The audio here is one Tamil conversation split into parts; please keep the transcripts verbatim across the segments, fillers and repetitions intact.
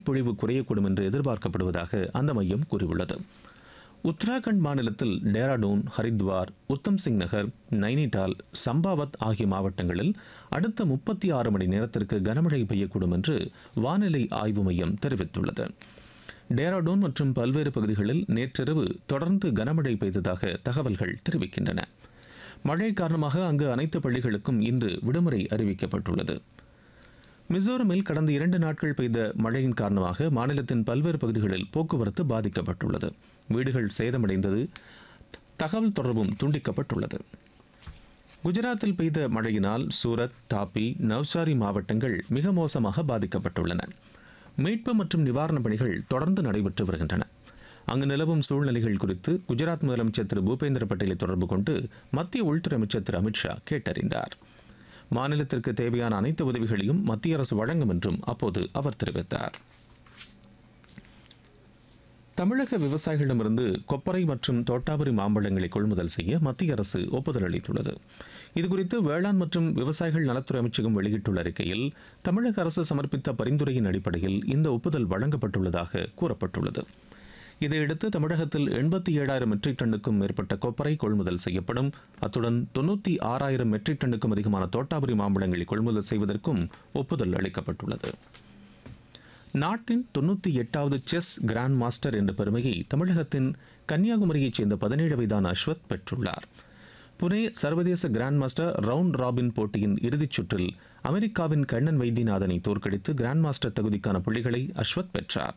பொழிவு குறையக்கூடும் என்று எதிர்பார்க்கப்படுவதாக அந்த மையம் கூறியுள்ளது. உத்தராகண்ட் மாநிலத்தில் டேராடூன், ஹரித்வார், உத்தம் சிங் நகர், நைனிடால், சம்பாவத் ஆகிய மாவட்டங்களில் அடுத்த முப்பத்தி ஆறு மணி நேரத்திற்கு கனமழை பெய்யக்கூடும் என்று வானிலை ஆய்வு மையம் தெரிவித்துள்ளது. டேராடூன் மற்றும் பல்வேறு பகுதிகளில் நேற்றிரவு தொடர்ந்து கனமழை பெய்ததாக தகவல்கள் தெரிவிக்கின்றன. மழை காரணமாக அங்கு அனைத்து பள்ளிகளுக்கும் இன்று விடுமுறை அறிவிக்கப்பட்டுள்ளது. மிசோரமில் கடந்த இரண்டு நாட்கள் பெய்த மழையின் காரணமாக மாநிலத்தின் பல்வேறு பகுதிகளில் போக்குவரத்து பாதிக்கப்பட்டுள்ளது. வீடுகள் சேதமடைந்தது, தகவல் தொடர்பும் துண்டிக்கப்பட்டுள்ளது. குஜராத்தில் பெய்த மழையினால் சூரத், தாப்பி, நவ்சாரி மாவட்டங்கள் மிக மோசமாக பாதிக்கப்பட்டுள்ளன. மீட்பு மற்றும் நிவாரணப் பணிகள் தொடர்ந்து நடைபெற்று வருகின்றன. அங்கு நிலவும் சூழ்நிலைகள் குறித்து குஜராத் முதலமைச்சர் திரு பூபேந்திர பட்டேலை தொடர்பு கொண்டு மத்திய உள்துறை அமைச்சர் திரு அமித்ஷா கேட்டறிந்தார். மாநிலத்திற்கு தேவையான அனைத்து உதவிகளையும் மத்திய அரசு வழங்கும் என்றும் அப்போது அவர் தெரிவித்தார். தமிழக விவசாயிகளிடமிருந்து கொப்பரை மற்றும் தோட்டாபுரி மாம்பழங்களை கொள்முதல் செய்ய மத்திய அரசு ஒப்புதல் அளித்துள்ளது. இதுகுறித்து வேளாண் மற்றும் விவசாயிகள் நலத்துறை அமைச்சகம் வெளியிட்டுள்ள அறிக்கையில் தமிழக அரசு சமர்ப்பித்த பரிந்துரையின் அடிப்படையில் இந்த ஒப்புதல் வழங்கப்பட்டுள்ளதாக கூறப்பட்டுள்ளது. இதையடுத்து தமிழகத்தில் எண்பத்தி ஏழாயிரம் மெட்ரிக் டன்னுக்கும் மேற்பட்ட கொப்பரை கொள்முதல் செய்யப்படும். அத்துடன் தொண்ணூற்றி ஆறாயிரம் மெட்ரிக் டன்னுக்கும் அதிகமான தோட்டாபுரி மாம்பழங்களை கொள்முதல் செய்வதற்கும் ஒப்புதல் அளிக்கப்பட்டுள்ளது. நாட்டின் தொண்ணூற்றி எட்டாவது செஸ் கிராண்ட் மாஸ்டர் என்ற பெருமையை தமிழகத்தின் கன்னியாகுமரியைச் சேர்ந்த பதினேழு வயதான அஸ்வத் பெற்றுள்ளார். புனே சர்வதேச கிராண்ட் மாஸ்டர் ரவுண்ட் ராபின் போட்டியின் இறுதிச் சுற்றில் அமெரிக்காவின் கண்ணன் வைத்தியநாதனை தோற்கடித்து கிராண்ட் மாஸ்டர் தகுதிக்கான புள்ளிகளை அஸ்வத் பெற்றார்.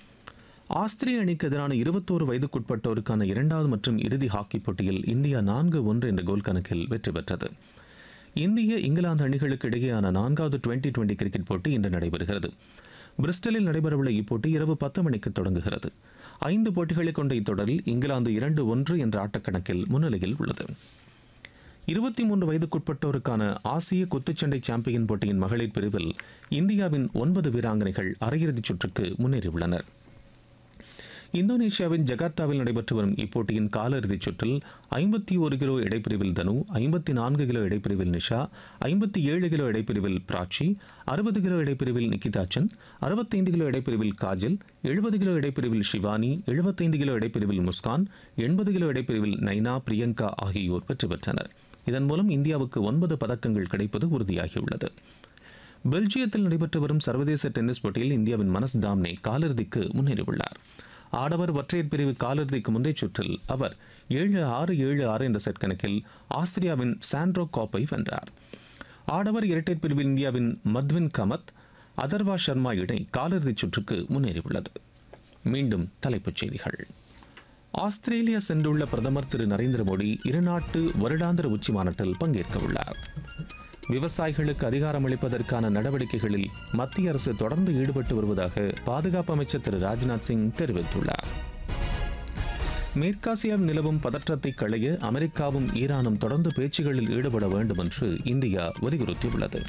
ஆஸ்திரிய அணிக்கு எதிரான இருபத்தோரு வயதுக்குட்பட்டோருக்கான இரண்டாவது மற்றும் இறுதி ஹாக்கி போட்டியில் இந்தியா நான்கு ஒன்று என்ற கோல் கணக்கில் வெற்றி பெற்றது. இந்திய இங்கிலாந்து அணிகளுக்கு இடையேயான நான்காவது டுவெண்டி டுவெண்டி கிரிக்கெட் போட்டி இன்று நடைபெறுகிறது. பிரிஸ்டலில் நடைபெறவுள்ள இப்போட்டி இரவு பத்து மணிக்கு தொடங்குகிறது. ஐந்து போட்டிகளை கொண்ட இத்தொடரில் இங்கிலாந்து இரண்டு ஒன்று என்ற ஆட்டக்கணக்கில் முன்னிலையில் உள்ளது. இருபத்தி மூன்று வயதுக்குட்பட்டோருக்கான ஆசிய குத்துச்சண்டை சாம்பியன் போட்டியின் மகளிர் பிரிவில் இந்தியாவின் ஒன்பது வீராங்கனைகள் அரையிறுதிச் சுற்றுக்கு முன்னேறியுள்ளனர். இந்தோனேஷியாவின் ஜகார்த்தாவில் நடைபெற்று வரும் இப்போட்டியின் காலிறுதிச் சுற்றில் ஐம்பத்தி ஒரு கிலோ இடைப்பிரிவில் தனு, ஐம்பத்தி நான்கு கிலோ இடைப்பிரிவில் நிஷா, ஐம்பத்தி ஏழு கிலோ இடைப்பிரிவில் பிராச்சி, அறுபது கிலோ இடைப்பிரிவில் நிகிதாச்சன், அறுபத்தைந்து கிலோ இடைப்பிரிவில் காஜல், எழுபது கிலோ இடைப்பிரிவில் ஷிவானி, எழுபத்தைந்து கிலோ இடைப்பிரிவில் முஸ்கான், எண்பது கிலோ இடைப்பிரிவில் நைனா, பிரியங்கா ஆகியோர் வெற்றி பெற்றனர். இதன் மூலம் இந்தியாவுக்கு ஒன்பது பதக்கங்கள் கிடைப்பது உறுதியாகியுள்ளது. பெல்ஜியத்தில் நடைபெற்று வரும் சர்வதேச டென்னிஸ் போட்டியில் இந்தியாவின் மனஸ் தாம்னே காலிறுதிக்கு முன்னேறியுள்ளார். ஆடவர் ஒற்றையர் பிரிவு காலிறுதிக்கு முந்தைய சுற்றில் அவர் ஏழு ஆறு ஏழு ஆறு என்ற செட் கணக்கில் ஆஸ்திரியாவின் சாண்ட்ரோ காப்பை வென்றார். ஆடவர் இரட்டையர் பிரிவில் இந்தியாவின் மத்வின் கமத், அதர்வா சர்மா இணை காலிறுதிச் சுற்றுக்கு முன்னேறியுள்ளது. மீண்டும் தலைப்புச் செய்திகள். ஆஸ்திரேலியா சென்றுள்ள பிரதமர் திரு நரேந்திர மோடி இருநாட்டு வருடாந்திர உச்சி மாநாட்டில் பங்கேற்க உள்ளார். விவசாயிகளுக்கு அதிகாரம் அளிப்பதற்கான நடவடிக்கைகளில் மத்திய அரசு தொடர்ந்து ஈடுபட்டு வருவதாக பாதுகாப்பு அமைச்சர் திரு ராஜ்நாத் சிங் தெரிவித்துள்ளார். மேற்காசியாவில் நிலவும் பதற்றத்தை களைய அமெரிக்காவும் ஈரானும் தொடர்ந்து பேச்சுகளில் ஈடுபட வேண்டும் என்று இந்தியா வலியுறுத்தியுள்ளது.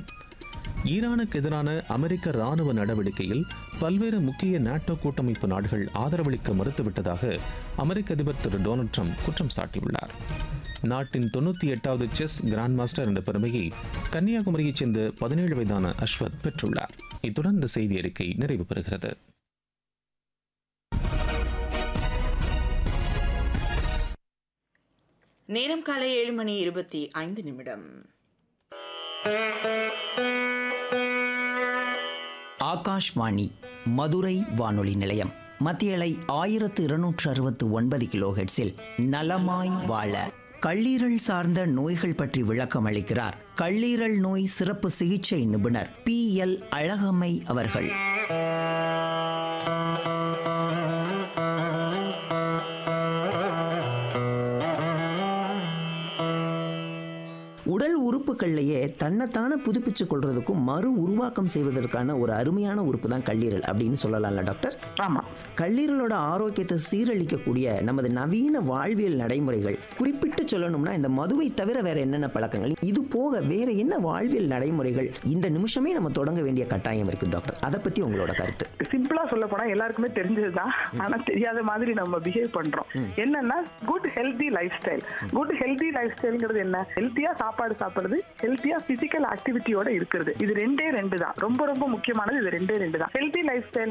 ஈரானுக்கு எதிரான அமெரிக்க ராணுவ நடவடிக்கையில் பல்வேறு முக்கிய நாட்டோ கூட்டமைப்பு நாடுகள் ஆதரவளிக்க மறுத்துவிட்டதாக அமெரிக்க அதிபர் திரு டொனால்ட் ட்ரம்ப் குற்றம் சாட்டியுள்ளார். நாட்டின் தொண்ணூற்றி எட்டாவது செஸ் கிராண்ட் மாஸ்டர் என்ற பெருமையை கன்னியாகுமரியைச் சேர்ந்த பதினேழு வயதான அஸ்வத் பெற்றுள்ளார். இத்துடன் இந்த செய்தி அறிக்கை நிறைவு பெறுகிறது. நேரம் காலை ஏழு மணி இருபத்தி ஐந்து நிமிடம். ஆகாஷ்வாணி மதுரை வானொலி நிலையம். மத்திய அலை ஆயிரத்து இருநூற்று அறுபத்து ஒன்பது கிலோ ஹெர்ட்ஸில் நலமாய் வாழ கல்லீரல் சார்ந்த நோய்கள் பற்றி விளக்கம் அளிக்கிறார் கல்லீரல் நோய் சிறப்பு சிகிச்சை நிபுணர் பி எல் அழகம்மை அவர்கள். உடல் உறுப்புகள்லையே தன்னைத்தானே புதுப்பிச்சு கொள்றதுக்கும் மறு உருவாக்கம் செய்வதற்கான ஒரு அருமையான உறுப்பு தான் கல்லீரல் அப்படின்னு சொல்லலாம்ல டாக்டர்? ஆமா. கல்லீரலோட ஆரோக்கியத்தை சீரழிக்கக்கூடிய நமது நவீன வாழ்வியல் நடைமுறைகள், குறிப்பிட்டு சொல்லணும்னா இந்த மதுவை தவிர வேற என்னென்ன பழக்கங்கள், இது போக வேற என்ன வாழ்வியல் நடைமுறைகள் இந்த நிமிஷமே நம்ம தொடங்க வேண்டிய கட்டாயம் இருக்கு டாக்டர்? அதை பத்தி உங்களோட கருத்து? சிம்பிளா சொல்ல போனா எல்லாருக்குமே தெரிஞ்சதுதான், ஆனா தெரியாத மாதிரி நம்ம பிஹேவ் பண்றோம். என்னன்னா good healthy life style. Good healthy life ஸ்டைல்ங்கிறது என்ன? ஹெல்த்தியா சாப்பாடு சாப்பிடுறது, ஹெல்த்தியா பிசிக்கல் ஆக்டிவிட்டியோட இருக்கிறது. இது ரெண்டே ரெண்டு தான், ரொம்ப ரொம்ப முக்கியமானது. இது ரெண்டே ரெண்டு தான். Healthy life style